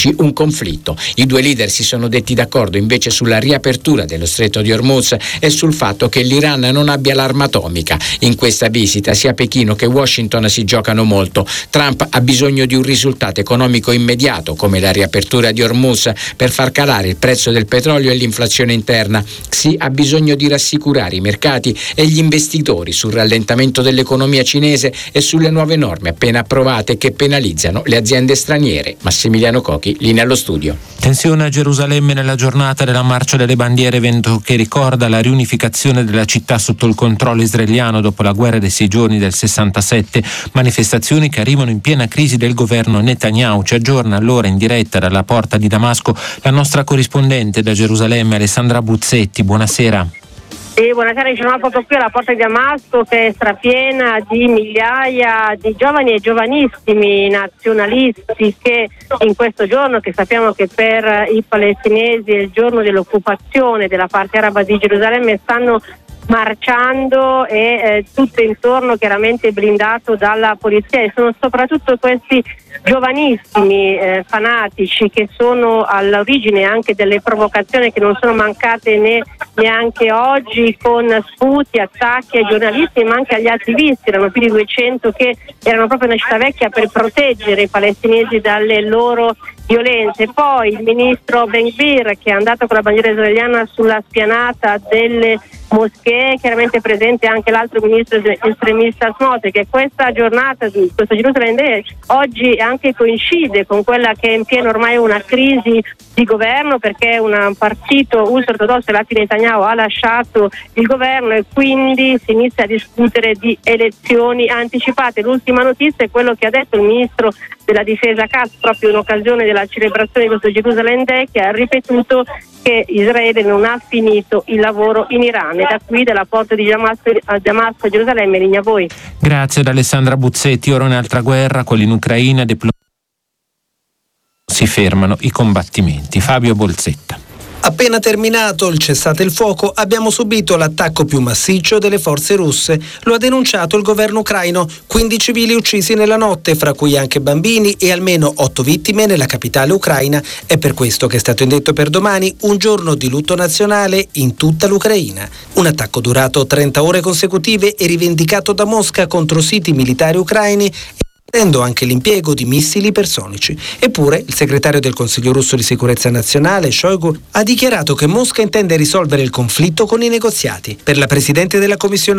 fanatici un conflitto. I due leader si sono detti d'accordo invece sulla riapertura dello stretto di Hormuz e sul fatto che l'Iran non abbia l'arma atomica. In questa visita sia Pechino che Washington si giocano molto. Trump ha bisogno di un risultato economico immediato come la riapertura di Hormuz per far calare il prezzo del petrolio e l'inflazione interna. Xi ha bisogno di rassicurare i mercati e gli investitori sul rallentamento dell'economia cinese e sulle nuove norme appena approvate che penalizzano le aziende straniere. Massimiliano Cochi, linea allo studio. Tensione a Gerusalemme nella giornata della Marcia delle Bandiere, evento che ricorda la riunificazione della città sotto il controllo israeliano dopo la guerra dei 6 giorni del 67. Manifestazioni che arrivano in piena crisi del governo Netanyahu. Ci aggiorna allora in diretta dalla porta di Damasco la nostra corrispondente da Gerusalemme, Alessandra Buzzetti. Buonasera. Sì, buonasera, ci sono proprio qui alla porta di Damasco che è strapiena di migliaia di giovani e giovanissimi nazionalisti che in questo giorno, che sappiamo che per i palestinesi è il giorno dell'occupazione della parte araba di Gerusalemme, stanno marciando e tutto intorno chiaramente blindato dalla polizia, e sono soprattutto questi giovanissimi fanatici che sono all'origine anche delle provocazioni che non sono mancate neanche oggi, con sputi, attacchi ai giornalisti ma anche agli attivisti. Erano più di 200 che erano proprio nella città vecchia per proteggere i palestinesi dalle loro violenze. Poi il ministro Ben Gvir, che è andato con la bandiera israeliana sulla spianata delle moschee, chiaramente presente anche l'altro ministro estremista Smotrich, che questa giornata, questo Jerusalem Day, oggi anche coincide con quella che è in pieno ormai una crisi di governo, perché un partito ultraortodosso, Lati Netanyahu, ha lasciato il governo e quindi si inizia a discutere di elezioni anticipate. L'ultima notizia è quello che ha detto il ministro della difesa Katz proprio in occasione della celebrazione di questo Jerusalem Day, che ha ripetuto che Israele non ha finito il lavoro in Iran. E da qui, dalla porta di Damasco a Gerusalemme, linea a voi. Grazie ad Alessandra Buzzetti. Ora un'altra guerra, quella in Ucraina, si fermano i combattimenti. Fabio Bolzetta. Appena terminato il cessate il fuoco, abbiamo subito l'attacco più massiccio delle forze russe. Lo ha denunciato il governo ucraino. 15 civili uccisi nella notte, fra cui anche bambini, e almeno 8 vittime nella capitale ucraina. È per questo che è stato indetto per domani un giorno di lutto nazionale in tutta l'Ucraina. Un attacco durato 30 ore consecutive e rivendicato da Mosca contro siti militari ucraini, anche l'impiego di missili ipersonici. Eppure il segretario del Consiglio russo di sicurezza nazionale, Shoigu, ha dichiarato che Mosca intende risolvere il conflitto con i negoziati. Per la presidente della Commissione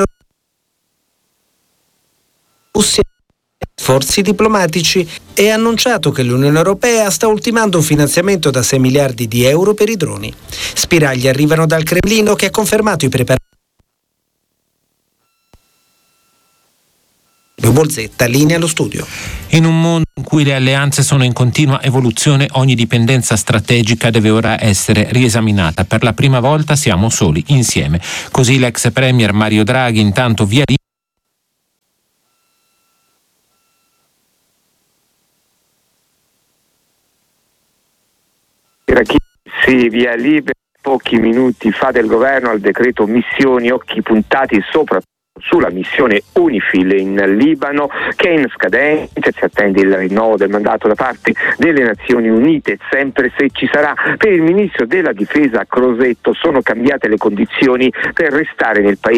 Russia, sforzi diplomatici, e ha annunciato che l'Unione Europea sta ultimando un finanziamento da 6 miliardi di euro per i droni. Spiragli arrivano dal Cremlino, che ha confermato i preparativi. Bolzetta, linea allo studio. In un mondo in cui le alleanze sono in continua evoluzione, ogni dipendenza strategica deve ora essere riesaminata. Per la prima volta siamo soli insieme. Così l'ex premier Mario Draghi, intanto via libera. Sì, via libera pochi minuti fa del governo al decreto missioni, occhi puntati soprattutto sulla missione UNIFIL in Libano, che è in scadenza. Si attende il rinnovo del mandato da parte delle Nazioni Unite, sempre se ci sarà. Per il ministro della difesa Crosetto sono cambiate le condizioni per restare nel paese.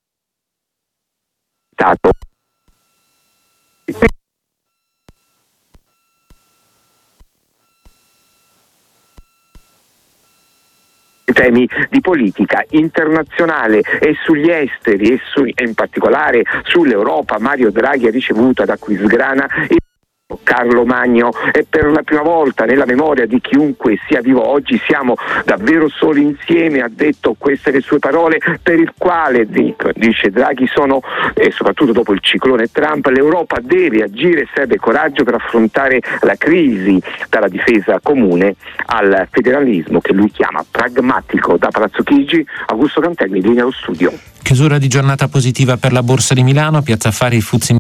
Temi di politica internazionale e sugli esteri e in particolare sull'Europa. Mario Draghi ha ricevuto ad Aquisgrana Carlo Magno, e per la prima volta nella memoria di chiunque sia vivo oggi siamo davvero soli insieme, ha detto queste le sue parole, per il quale, dice Draghi, e soprattutto dopo il ciclone Trump, l'Europa deve agire, serve coraggio per affrontare la crisi, dalla difesa comune al federalismo che lui chiama pragmatico. Da Palazzo Chigi, Augusto Cantelli, linea allo studio. Chiusura di giornata positiva per la Borsa di Milano, Piazza Affari, il FTSE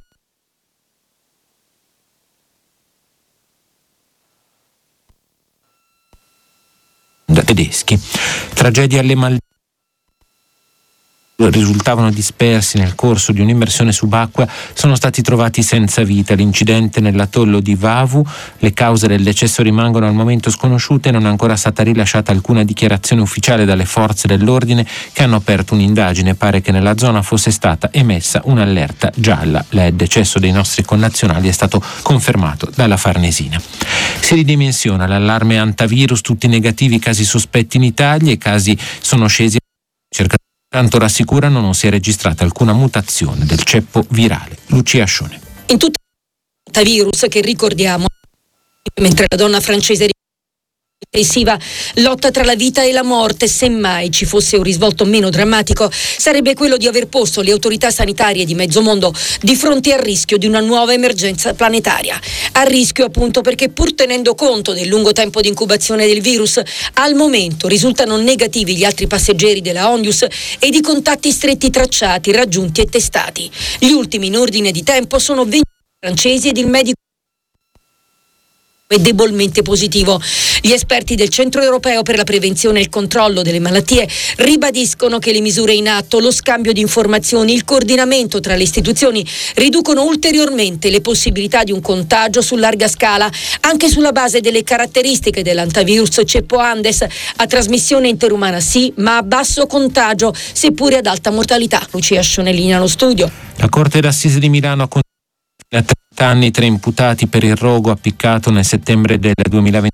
da tedeschi. Tragedia alle Maldive. risultavano dispersi nel corso di un'immersione subacquea sono stati trovati senza vita. L'incidente nell'atollo di Vavu, le cause del decesso rimangono al momento sconosciute e non è ancora stata rilasciata alcuna dichiarazione ufficiale dalle forze dell'ordine che hanno aperto un'indagine. Pare che nella zona fosse stata emessa un'allerta gialla. Il decesso dei nostri connazionali è stato confermato dalla Farnesina. Si ridimensiona l'allarme antivirus, tutti negativi, casi sospetti in Italia, i casi sono scesi. Tanto rassicurano, non si è registrata alcuna mutazione del ceppo virale. Lucia Ascione. In tutto il virus che ricordiamo, mentre la donna francese intensiva lotta tra la vita e la morte, semmai ci fosse un risvolto meno drammatico, sarebbe quello di aver posto le autorità sanitarie di mezzo mondo di fronte al rischio di una nuova emergenza planetaria. A rischio appunto perché, pur tenendo conto del lungo tempo di incubazione del virus, al momento risultano negativi gli altri passeggeri della Ondius e di contatti stretti tracciati, raggiunti e testati. Gli ultimi in ordine di tempo sono 20 francesi ed il medico è debolmente positivo. Gli esperti del Centro Europeo per la Prevenzione e il Controllo delle Malattie ribadiscono che le misure in atto, lo scambio di informazioni, il coordinamento tra le istituzioni riducono ulteriormente le possibilità di un contagio su larga scala, anche sulla base delle caratteristiche dell'antivirus ceppo Andes, a trasmissione interumana sì, ma a basso contagio, seppure ad alta mortalità. Lucia Scionellini allo studio. La Corte d'Assise di Milano ha 30 anni 3 imputati per il rogo appiccato nel settembre del 2020